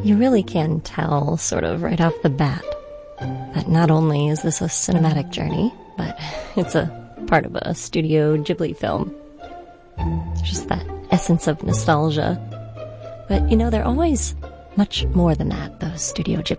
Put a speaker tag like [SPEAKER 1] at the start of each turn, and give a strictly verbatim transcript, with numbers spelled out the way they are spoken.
[SPEAKER 1] You really can tell, sort of right off the bat, that not only is this a cinematic journey, but it's a part of a Studio Ghibli film. It's just that essence of nostalgia. But, you know, they're always much more than that, those Studio Ghibli